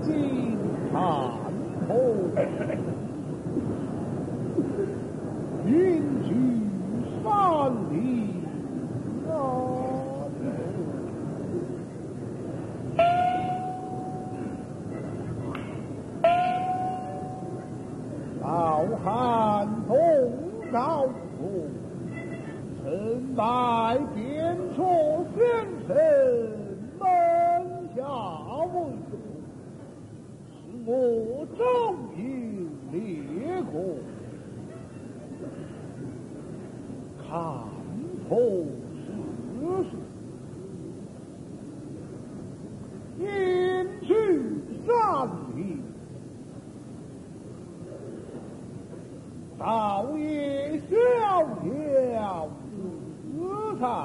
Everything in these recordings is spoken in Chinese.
金看头，云居山里老汉同高祖，臣拜边错先生门下为主，是我周营列国，看透世事，因去山里。少爷逍遥自在，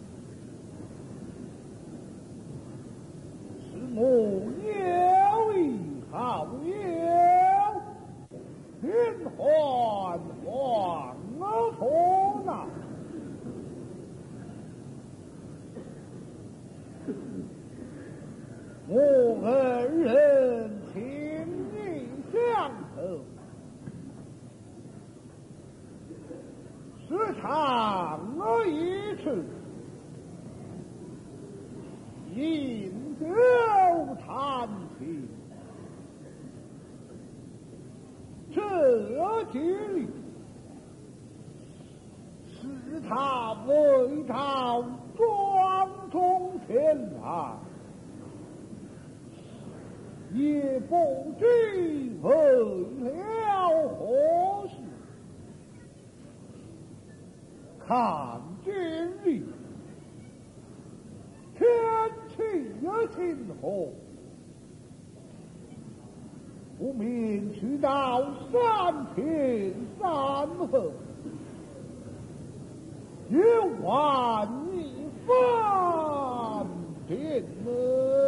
是我有意好友，天还黄河呐！我二人情意相投。时常一次，饮酒谈情，这几里是他为他庄重前来，也不知为了何事。看今日天气晴和，不免去到山前山后，游玩一番便了。